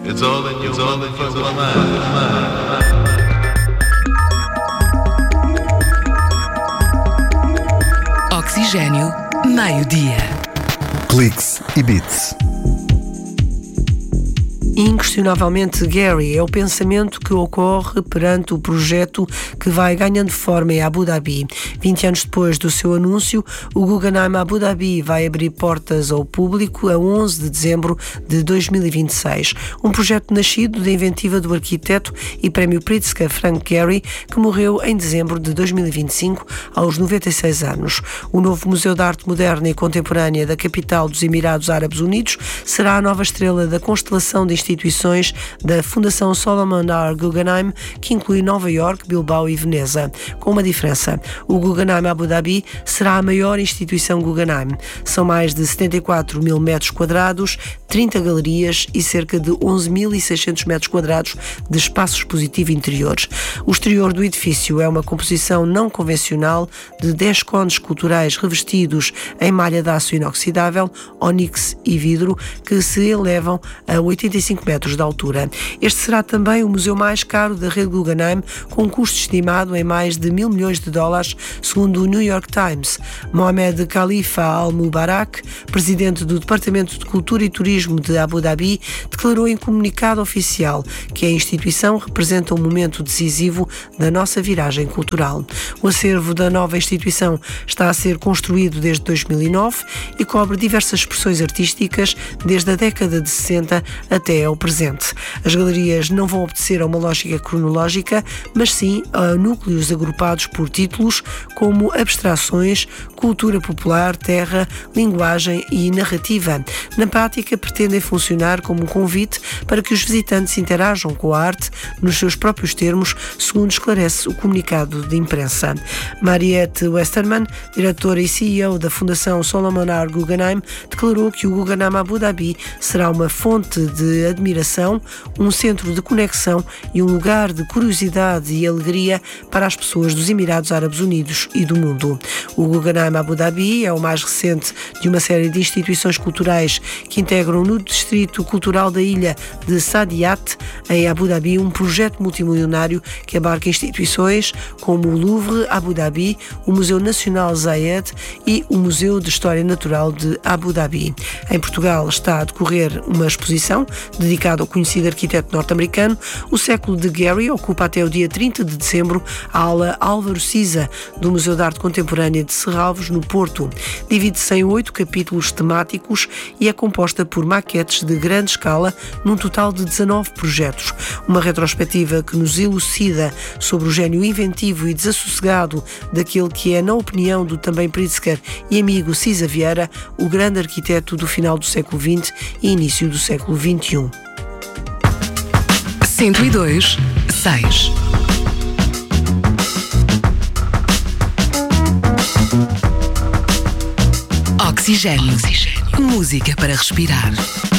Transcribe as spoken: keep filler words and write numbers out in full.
It's all in your motherfucking mind. Oxigênio, meio-dia. Cliques e Beats. Inquestionavelmente, Gary é o pensamento que ocorre perante o projeto que vai ganhando forma em Abu Dhabi. vinte anos depois do seu anúncio, o Guggenheim Abu Dhabi vai abrir portas ao público a onze de dezembro de dois mil e vinte e seis. Um projeto nascido da inventiva do arquiteto e prémio Pritzker Frank Gehry, que morreu em dezembro de dois mil e vinte e cinco, aos noventa e seis anos. O novo Museu de Arte Moderna e Contemporânea da capital dos Emirados Árabes Unidos será a nova estrela da constelação de instituições da Fundação Solomon R. Guggenheim, que inclui Nova York, Bilbao e Veneza. Com uma diferença: o Guggenheim Abu Dhabi será a maior instituição Guggenheim. São mais de setenta e quatro mil metros quadrados, trinta galerias e cerca de onze mil e seiscentos metros quadrados de espaço expositivo interiores. O exterior do edifício é uma composição não convencional de dez cones culturais revestidos em malha de aço inoxidável, ónix e vidro, que se elevam a oitenta e cinco metros de altura. Este será também o museu mais caro da rede Guggenheim, com um custo estimado em mais de mil milhões de dólares, segundo o New York Times. Mohamed Khalifa Al Mubarak, presidente do Departamento de Cultura e Turismo de Abu Dhabi, declarou em comunicado oficial que a instituição representa um momento decisivo da nossa viragem cultural. O acervo da nova instituição está a ser construído desde dois mil e nove e cobre diversas expressões artísticas desde a década de sessenta até ao presente. As galerias não vão obedecer a uma lógica cronológica, mas sim a núcleos agrupados por títulos como abstrações, cultura popular, terra, linguagem e narrativa. Na prática, pretendem funcionar como um convite para que os visitantes interajam com a arte nos seus próprios termos, segundo esclarece o comunicado de imprensa. Mariette Westermann, diretora e C E O da Fundação Solomon R. Guggenheim, declarou que o Guggenheim Abu Dhabi será uma fonte de admiração, um centro de conexão e um lugar de curiosidade e alegria para as pessoas dos Emirados Árabes Unidos e do mundo. O Guggenheim Abu Dhabi é o mais recente de uma série de instituições culturais que integram no Distrito Cultural da ilha de Saadiyat, em Abu Dhabi, um projeto multimilionário que abarca instituições como o Louvre Abu Dhabi, o Museu Nacional Zayed e o Museu de História Natural de Abu Dhabi. Em Portugal está a decorrer uma exposição dedicada ao conhecido arquiteto norte-americano. O século de Gehry ocupa até o dia trinta de dezembro a ala Álvaro Siza do Museu de Arte Contemporânea de Serralves, no Porto. Divide-se em oito capítulos temáticos e é composta por maquetes de grande escala, num total de dezanove projetos. Uma retrospectiva que nos elucida sobre o gênio inventivo e desassossegado daquele que é, na opinião do também Pritzker e amigo Cisa Vieira, o grande arquiteto do final do século vinte e início do século vinte e um. cento e dois, seis. Oxigênio. Oxigênio. Música para respirar.